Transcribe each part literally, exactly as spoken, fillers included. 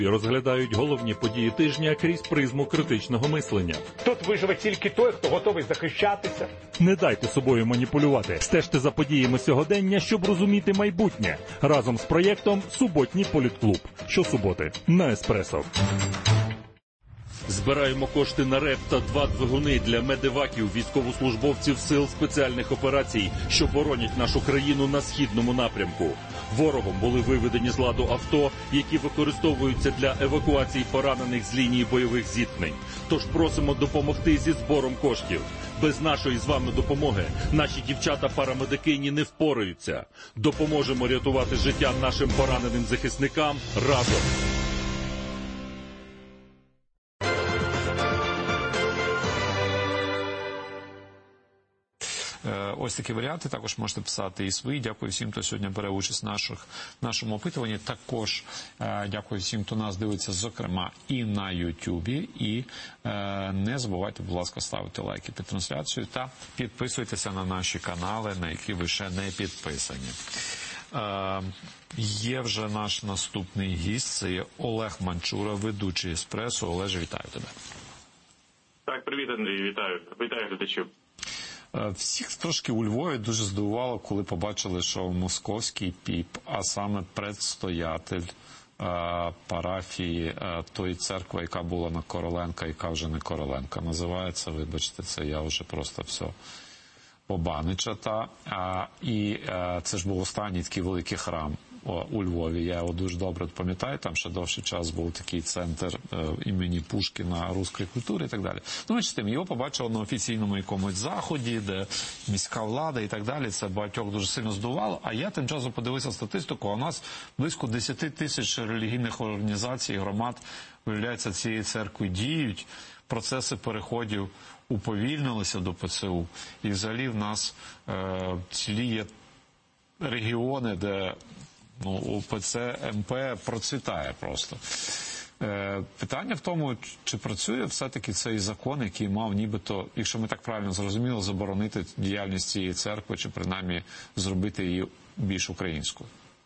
Розглядають головні події тижня крізь призму критичного мислення. Тут виживе тільки той, хто готовий захищатися. Не дайте собою маніпулювати. Стежте за подіями сьогодення, щоб розуміти майбутнє. Разом з проєктом «Суботній політклуб». Щосуботи на Еспресо. Збираємо кошти на РЕП та два двигуни для медеваків, військовослужбовців сил спеціальних операцій, що боронять нашу країну на східному напрямку. Ворогом були виведені з ладу авто, які використовуються для евакуації поранених з лінії бойових зіткнень. Тож просимо допомогти зі збором коштів. Без нашої з вами допомоги наші дівчата-парамедикині не впораються. Допоможемо рятувати життя нашим пораненим захисникам разом. Ось такі варіанти. Також можете писати і свої. Дякую всім, хто сьогодні бере участь в наших, нашому опитуванні. Також е, дякую всім, хто нас дивиться, зокрема, і на Ютубі. І е, не забувайте, будь ласка, ставити лайки під трансляцією та підписуйтеся на наші канали, на які ви ще не підписані. Е, є вже наш наступний гість. Це є Олег Манчура, ведучий «Еспресо». Олеже, вітаю тебе. Так, привіт, Андрій, вітаю. Вітаю глядачів. Всіх трошки у Львові дуже здивувало, коли побачили, що московський піп, а саме предстоятель е, парафії е, тої церкви, яка була на Короленка, яка вже не Короленка називається, вибачте, це я вже просто все побанича. Та, а, і е, це ж був останній такий великий храм у Львові. Я його дуже добре пам'ятаю, там ще довший час був такий центр е, імені Пушкіна руської культури і так далі. Ну, бачите, його побачили на офіційному якомусь заході, де міська влада і так далі. Це багатьох дуже сильно здивувало. А я тим часом подивився статистику, а у нас близько десять тисяч релігійних організацій, громад, виявляється, цієї церкви діють. Процеси переходів уповільнилися до ПЦУ. І взагалі в нас е, цілі є регіони, де ну, УПЦ МП процвітає просто. Е, питання в тому, чи працює все-таки цей закон, який мав нібито, якщо ми так правильно зрозуміли, заборонити діяльність цієї церкви, чи принаймні зробити її більш українською?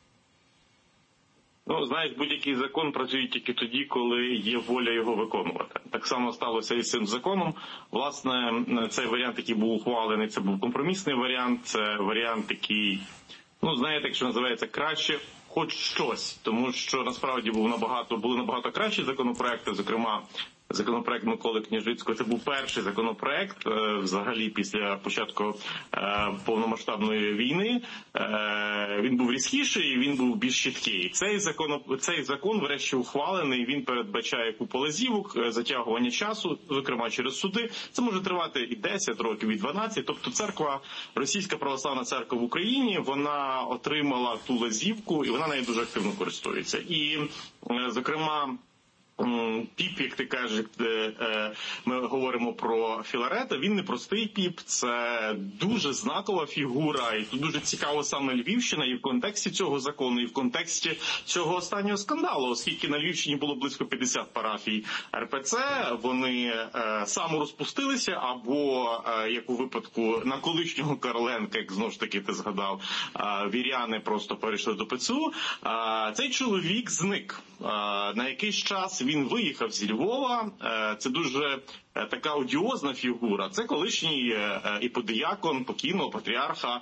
Ну, знаєш, будь-який закон працює тільки тоді, коли є воля його виконувати. Так само сталося і з цим законом. Власне, цей варіант, який був ухвалений, це був компромісний варіант, це варіант, який, ну, знаєте, якщо називається краще, хоч щось, тому що насправді був набагато, були набагато кращі законопроекти, зокрема, законопроект Миколи Княжицького. Це був перший законопроект взагалі після початку повномасштабної війни. Він був різкіший, він був більш чіткий. Цей закон, цей закон врешті ухвалений, він передбачає купу лазівок, затягування часу, зокрема через суди. Це може тривати і десять років, і дванадцять. Тобто церква, Російська православна церква в Україні, вона отримала ту лазівку і вона нею дуже активно користується. І, зокрема, піп, як ти кажеш, ми говоримо про Філарета, він не простий піп, це дуже знакова фігура, і тут дуже цікаво саме Львівщина і в контексті цього закону, і в контексті цього останнього скандалу, оскільки на Львівщині було близько п'ятдесят парафій ер пе це, вони саморозпустилися, або, як у випадку на колишнього Короленка, як знову ж таки ти згадав, віряни просто перейшли до ПЦУ. Цей чоловік зник. На якийсь час він виїхав зі Львова. Це дуже така одіозна фігура. Це колишній іподіякон покійного патріарха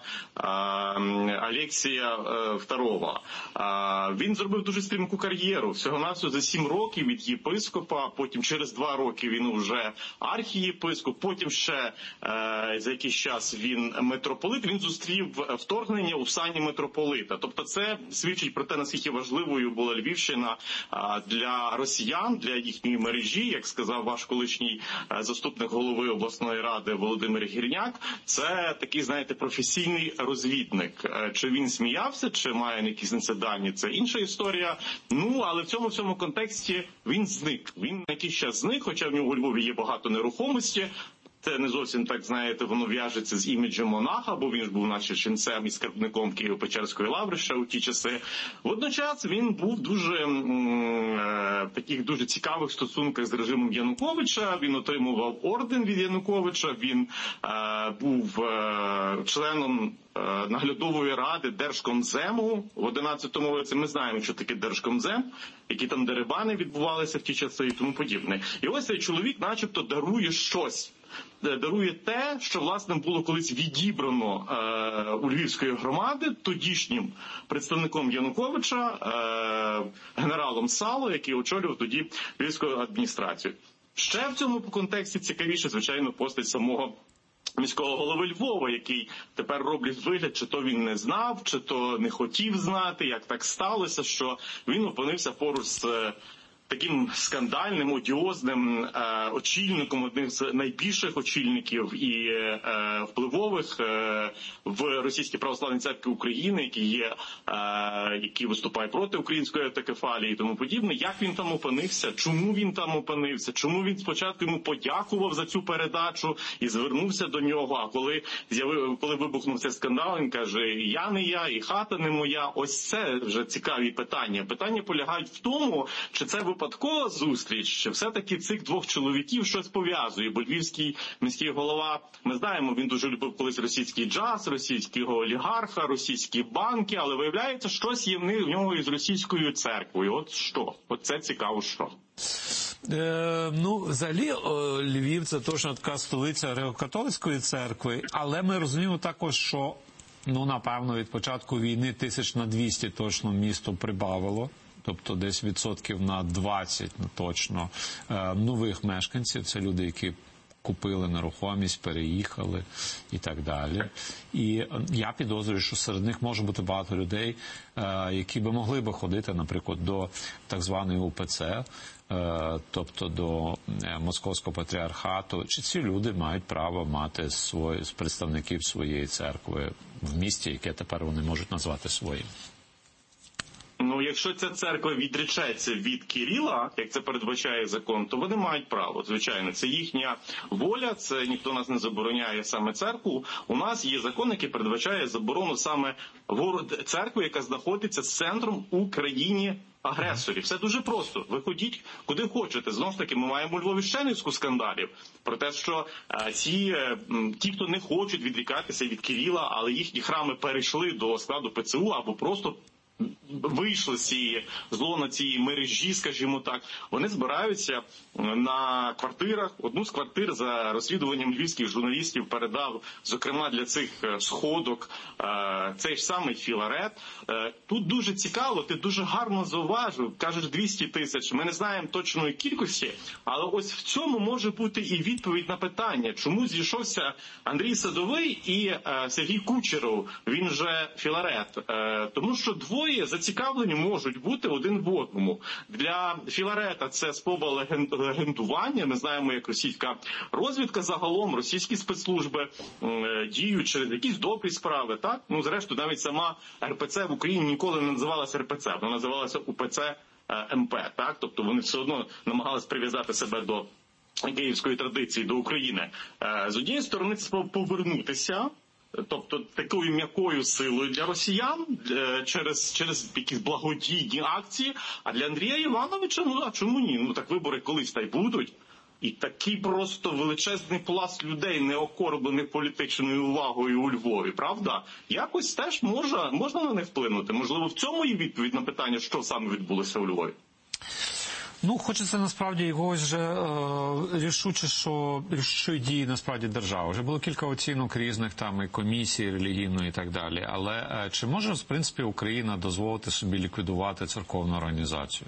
Алексія второго. Він зробив дуже стрімку кар'єру. Всього-навсього за сім років від єпископа, потім через два роки він вже архієпископ, потім ще за якийсь час він митрополит. Він зустрів вторгнення у сані митрополита. Тобто це свідчить про те, наскільки важливою була Львівщина для росіян, для їхньої мережі, як сказав ваш колишній заступник голови обласної ради Володимир Гірняк. Це такий, знаєте, професійний розвідник. Чи він сміявся, чи має якісь інциденти, це інша історія. Ну, але в цьому всьому контексті він зник. Він на якийсь час зник, хоча в нього у Львові є багато нерухомості. Це не зовсім так, знаєте, воно в'яжеться з іміджем монаха, бо він ж був наче ченцем і скарбником Києво-Печерської лаври ще у ті часи. Водночас він був дуже е, таких дуже цікавих стосунках з режимом Януковича. Він отримував орден від Януковича, він е, був е, членом наглядової ради Держкомзему в одинадцятому році. Ми знаємо, що таке Держкомзем, які там дерибани відбувалися в ті часи і тому подібне. І ось цей чоловік начебто дарує щось. Дарує те, що, власне, було колись відібрано е, у Львівської громади тодішнім представником Януковича, е, генералом Сало, який очолював тоді Львівську адміністрацію. Ще в цьому контексті цікавіше, звичайно, постать самого міського голови Львова, який тепер роблять вигляд, чи то він не знав, чи то не хотів знати, як так сталося, що він опинився поруч з таким скандальним, одіозним е, очільником, одним з найбільших очільників і е, впливових е, в Російській православній церкві України, які є, е, які виступає проти української автокефалії і тому подібне. Як він там опинився? Чому він там опинився? Чому він спочатку йому подякував за цю передачу і звернувся до нього? А коли з'явив, коли вибухнув цей скандал, він каже: "Я не я, і хата не моя". Ось це вже цікаві питання. Питання полягають в тому, чи це випадкова зустріч, що все-таки цих двох чоловіків щось пов'язує, бо львівський міський голова, ми знаємо, він дуже любив колись російський джаз, російського олігарха, російські банки, але виявляється, щось є в нього із російською церквою. От що? От це цікаво, що. Е, ну, взагалі, о, Львів – це точно така столиця греко-католицької церкви, але ми розуміємо також, що, ну, напевно, від початку війни тисяч на двісті точно місто прибавило. Тобто десь відсотків на двадцять точно нових мешканців. Це люди, які купили нерухомість, переїхали і так далі. І я підозрюю, що серед них може бути багато людей, які би могли би ходити, наприклад, до так званої У Пе Це, тобто до Московського патріархату. Чи ці люди мають право мати свої, представників своєї церкви в місті, яке тепер вони можуть назвати своїм? Ну, якщо ця церква відречеться від Кирила, як це передбачає закон, то вони мають право, звичайно. Це їхня воля, це ніхто нас не забороняє саме церкву. У нас є закон, який передбачає заборону саме церкви, яка знаходиться центром у країні агресорів. Все дуже просто. Ви ходіть куди хочете. Знову ж таки, ми маємо у Львові ще низку скандалів про те, що е, ці, е, ті, хто не хочуть відрікатися від Кирила, але їхні храми перейшли до складу Пе Це У або просто вийшли з цієї зло цієї мережі, скажімо так, вони збираються на квартирах. Одну з квартир за розслідуванням львівських журналістів передав, зокрема, для цих сходок цей ж самий Філарет. Тут дуже цікаво, ти дуже гарно зауважив, кажеш двісті тисяч, ми не знаємо точної кількості, але ось в цьому може бути і відповідь на питання, чому зійшовся Андрій Садовий і Сергій Кучеров, він же Філарет. Тому що двоє зацікавлені можуть бути один в одному. Для Філарета це спроба легендування. Ми знаємо, як російська розвідка загалом, російські спецслужби е, діють через якісь добрі справи. Так? Ну, зрештою, навіть сама Ер Пе Це в Україні ніколи не називалася Ер Пе Це, вона називалася У Пе Це Ем Пе. Так? Тобто вони все одно намагалися прив'язати себе до київської традиції, до України. Е, з однієї сторони, це спроба повернутися, тобто такою м'якою силою для росіян через, через якісь благодійні акції, а для Андрія Івановича, ну а чому ні? Ну так вибори колись та й будуть. І такий просто величезний пласт людей, неокорблених політичною увагою у Львові, правда? Якось теж можна, можна на них вплинути. Можливо, в цьому є відповідь на питання, що саме відбулося у Львові. Ну, хочеться насправді якогось вже е, рішуче, що рішучої дії насправді держави. Вже було кілька оцінок різних там і комісій релігійної і так далі. Але е, чи може, в принципі, Україна дозволити собі ліквідувати церковну організацію?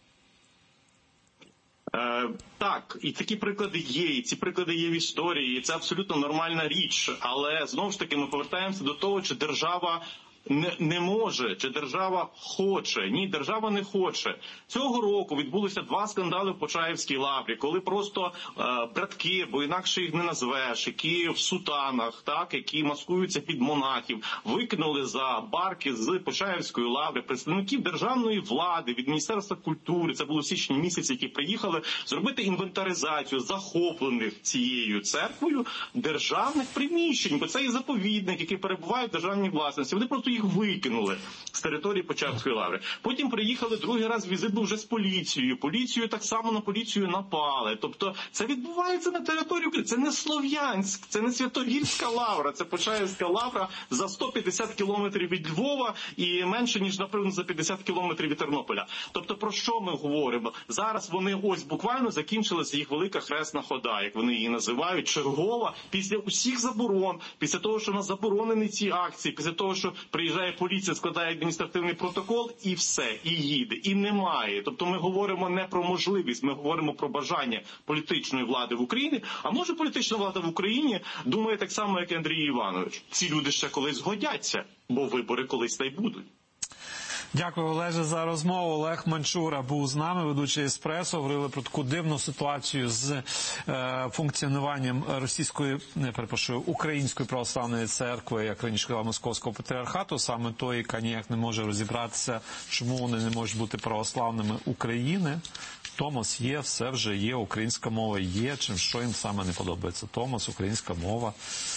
Е, так, і такі приклади є, і ці приклади є в історії, і це абсолютно нормальна річ. Але, знову ж таки, ми повертаємося до того, чи держава Не, не може, чи держава хоче. Ні, держава не хоче. Цього року відбулося два скандали в Почаївській лаврі, коли просто е, братки, бо інакше їх не назвеш, які в сутанах, так, які маскуються під монахів, викинули за барки з Почаївської лаври представників державної влади, від Міністерства культури, це було в січні місяці, які приїхали зробити інвентаризацію захоплених цією церквою державних приміщень, бо це є заповідник, який перебуває в державній власності. Вони просто їх викинули з території Почаївської лаври. Потім приїхали другий раз, візит був вже з поліцією. Поліцію так само на поліцію напали. Тобто це відбувається на території України. Це не Слов'янськ, це не Святогірська лавра, це Почаївська лавра за сто п'ятдесят кілометрів від Львова і менше, ніж, наприклад, за п'ятдесят кілометрів від Тернополя. Тобто про що ми говоримо? Зараз вони ось буквально закінчилася їх велика хресна хода, як вони її називають, чергова, після усіх заборон, після того, що у нас заборонені ці акції, після того, що приїжджає поліція, складає адміністративний протокол і все, і їде, і немає. Тобто ми говоримо не про можливість, ми говоримо про бажання політичної влади в Україні, а може політична влада в Україні думає так само, як і Андрій Іванович. Ці люди ще колись згодяться, бо вибори колись та й будуть. Дякую, Олеже, за розмову. Олег Манчура був з нами, ведучий «Еспресо». Говорили про таку дивну ситуацію з е, функціонуванням російської, не перепрошую, української православної церкви, як раніше казав, Московського патріархату, саме той, яка ніяк не може розібратися, чому вони не можуть бути православними України. Томос є, все вже є, українська мова є, чим що їм саме не подобається. Томос, українська мова.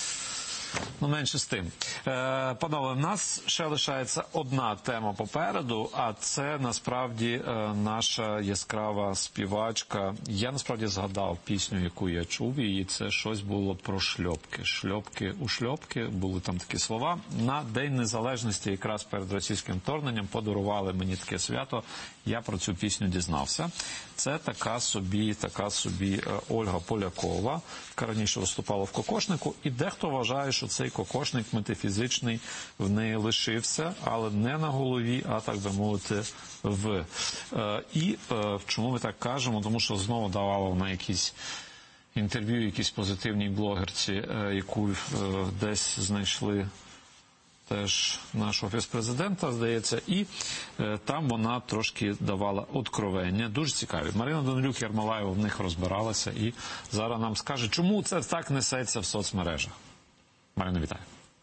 Ну, менше з тим. Е, панове, в нас ще лишається одна тема попереду, а це, насправді, е, наша яскрава співачка. Я, насправді, згадав пісню, яку я чув, і це щось було про шльопки. Шльопки у шльопки, були там такі слова. На День Незалежності, якраз перед російським вторгненням, подарували мені таке свято. Я про цю пісню дізнався. Це така собі, така собі Ольга Полякова, яка раніше виступала в «Кокошнику», і дехто вважає, що цей кокошник метафізичний в неї лишився, але не на голові, а, так би мовити, в. І чому ми так кажемо? Тому що знову давала вона якісь інтерв'ю якійсь позитивній блогерці, яку десь знайшли теж наш офіс президента, здається, і е, там вона трошки давала откровення. Дуже цікаві. Марина Данилюк-Ярмолаєва в них розбиралася і зараз нам скаже, чому це так несеться в соцмережах. Марина, вітаю.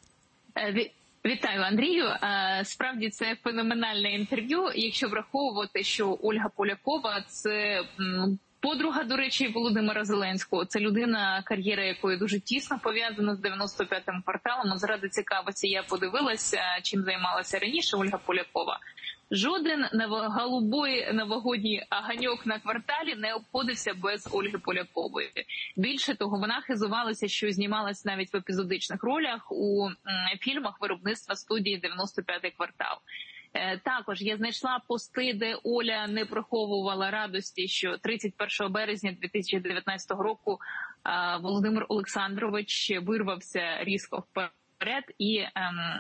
Вітаю, Андрію. Справді, це феноменальне інтерв'ю. Якщо враховувати, що Ольга Полякова – це подруга, до речі, Володимира Зеленського. Це людина, кар'єра якої дуже тісно пов'язана з дев'яносто п'ятим кварталом. Заради цікавості я подивилася, чим займалася раніше Ольга Полякова. Жоден голубой новогодній оганьок на кварталі не обходився без Ольги Полякової. Більше того, вона хизувалася, що знімалась навіть в епізодичних ролях у фільмах виробництва студії дев'яносто п'ятий квартал. Також я знайшла пости, де Оля не приховувала радості, що тридцять першого березня дві тисячі дев'ятнадцятого року Володимир Олександрович вирвався різко вперед і ем,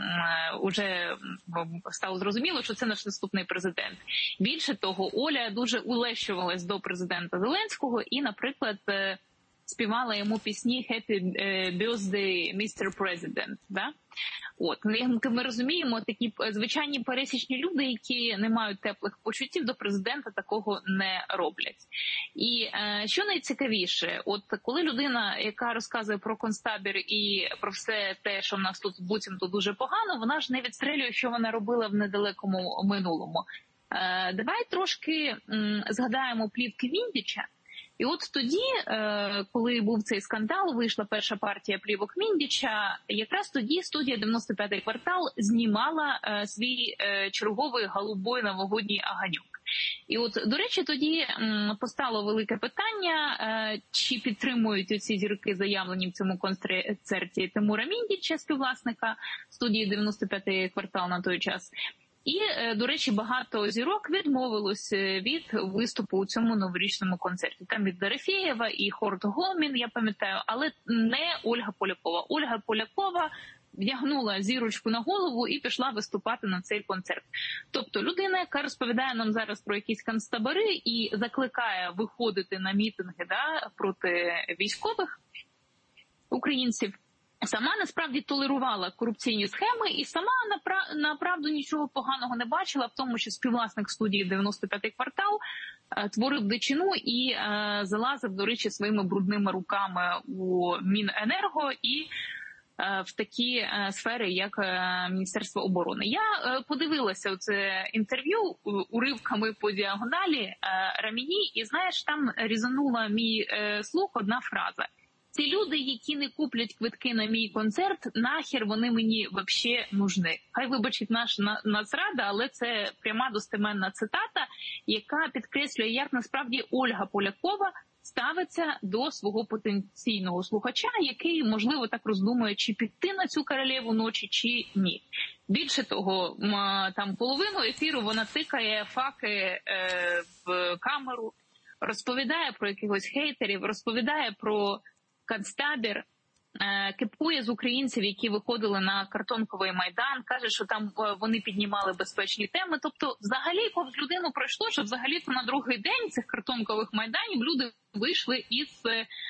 уже стало зрозуміло, що це наш наступний президент. Більше того, Оля дуже улещувалась до президента Зеленського і, наприклад, співала йому пісні «Happy Birthday, містер President». Да? От, як ми розуміємо, такі звичайні пересічні люди, які не мають теплих почуттів до президента, такого не роблять. І е, що найцікавіше, от коли людина, яка розказує про концтабір і про все те, що в нас тут буцімто дуже погано, вона ж не відстрелює, що вона робила в недалекому минулому. Е, давай трошки м, згадаємо плівки Міндіча. І от тоді, коли був цей скандал, вийшла перша партія плівок Міндіча, якраз тоді студія дев'яносто п'ятий квартал знімала свій черговий голубой новогодній оганьок. І от, до речі, тоді постало велике питання, чи підтримують ці зірки, заявлені в цьому концерті Тимура Міндіча, співвласника студії дев'яносто п'ятий квартал на той час. І, до речі, багато зірок відмовилось від виступу у цьому новорічному концерті. Там від Дорофєєва і Хорт Гомін, я пам'ятаю, але не Ольга Полякова. Ольга Полякова вдягнула зірочку на голову і пішла виступати на цей концерт. Тобто людина, яка розповідає нам зараз про якісь концтабори і закликає виходити на мітинги, да, проти військових українців, сама насправді толерувала корупційні схеми і сама направду нічого поганого не бачила в тому, що співвласник студії дев'яносто п'ятий квартал творив дичину і е, залазив, до речі, своїми брудними руками у Міненерго і е, в такі е, сфери, як е, Міністерство оборони. Я е, подивилася це інтерв'ю уривками по діагоналі е, Раміні, і, знаєш, там різанула мій е, слух одна фраза. ці люди, які не куплять квитки на мій концерт, нахер вони мені вообще нужны. Хай вибачить наш Нацрада, але це пряма достеменна цитата, яка підкреслює, як насправді Ольга Полякова ставиться до свого потенційного слухача, який, можливо, так роздумує, чи піти на цю королеву ночі, чи ні. Більше того, там половину ефіру вона тикає факи е, в камеру, розповідає про якихось хейтерів, розповідає про концтабір, е, кипує з українців, які виходили на Картонковий майдан, каже, що там вони піднімали безпечні теми. Тобто, взагалі, повз людину пройшло, що взагалі-то на другий день цих Картонкових майданів люди вийшли із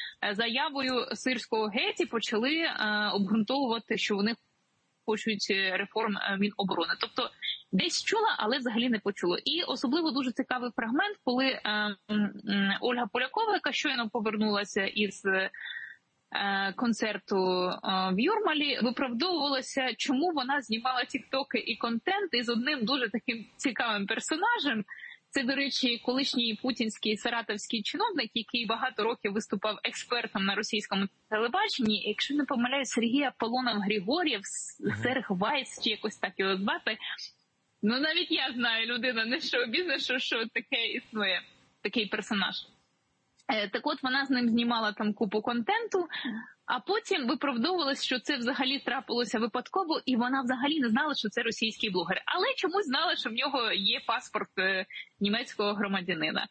заявою сирського геть і почали е, обґрунтовувати, що вони хочуть реформ Міноборони. Тобто, десь чула, але взагалі не почула. І особливо дуже цікавий фрагмент, коли е, е, Ольга Полякова, яка щойно повернулася із е, концерту е, в Юрмалі, виправдовувалася, чому вона знімала тіктоки і контент із одним дуже таким цікавим персонажем. Це, до речі, колишній путінський саратовський чиновник, який багато років виступав експертом на російському телебаченні. Якщо не помиляюсь, Сергій Аполлонов Григорєв, Серг Вайс, чи якось так його звати. Ну, навіть я знаю, людина не шоу-бізнесу, що таке існує, такий персонаж. Так от, вона з ним знімала там купу контенту, а потім виправдовувалась, що це взагалі трапилося випадково, і вона взагалі не знала, що це російський блогер. Але чомусь знала, що в нього є паспорт німецького громадянина.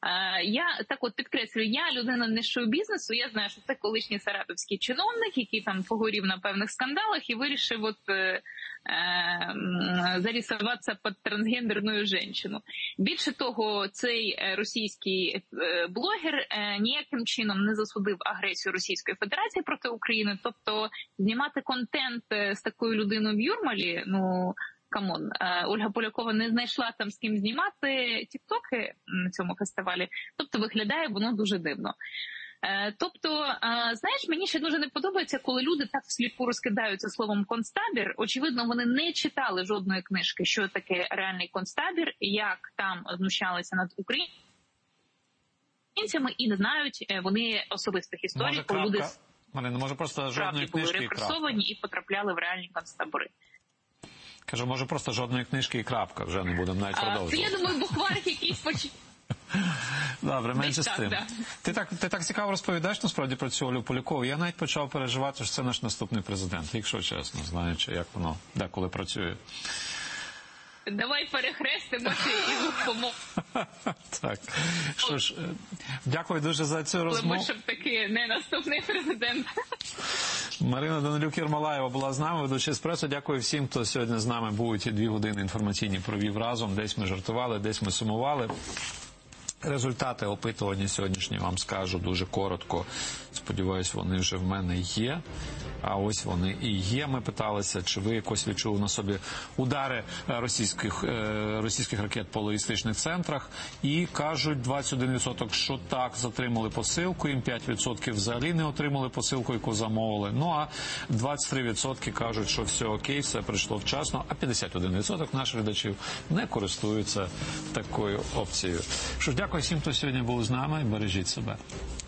Я так от підкреслюю, я людина не шоу-бізнесу, я знаю, що це колишній саратовський чиновник, який там погорів на певних скандалах і вирішив от е, е, зарисуватися під трансгендерну жінку. Більше того, цей російський блогер ніяким чином не засудив агресію Російської Федерації проти України, тобто знімати контент з такою людиною в Юрмалі, ну... Камон, Ольга Полякова не знайшла там з ким знімати тіктоки на цьому фестивалі, тобто виглядає воно дуже дивно. Тобто, знаєш, мені ще дуже не подобається, коли люди так всліпу розкидаються словом концтабір. Очевидно, вони не читали жодної книжки, що таке реальний концтабір, як там знущалися над українцями, і не знають вони особистих історій, може, коли люди Марина, може просто жодної були книжки репресовані і потрапляли в реальні концтабори. Кажу, може просто жодної книжки і крапка, вже не будемо навіть продовжувати. Це, я думаю, букварик якийсь почав. Добре, менше з так, тим. да. Ти так, ти так цікаво розповідаєш, насправді, про цю Олю Полякову. Я навіть почав переживати, що це наш наступний президент, якщо чесно, знаючи, як воно деколи працює. Давай перехрестимося і випомо. Так. Що ж, дякую дуже за цю розмову. Щоб таки не наступний президент. Марина Данилюк-Єрмолаєва була з нами, ведучий «Еспресо». Дякую всім, хто сьогодні з нами був. Ті дві години інформаційні провів разом. Десь ми жартували, десь ми сумували. Результати опитування сьогоднішні вам скажу дуже коротко. Сподіваюсь, вони вже в мене є. А ось вони і є. Ми питалися, чи ви якось відчули на собі удари російських, російських ракет по логістичних центрах. І кажуть двадцять один відсоток, що так, затримали посилку. Їм п'ять відсотків взагалі не отримали посилку, яку замовили. Ну, а двадцять три відсотки кажуть, що все окей, все прийшло вчасно. А п'ятдесят один відсоток наших глядачів не користуються такою опцією. Що ж, дякую всім, хто сьогодні був з нами. Бережіть себе.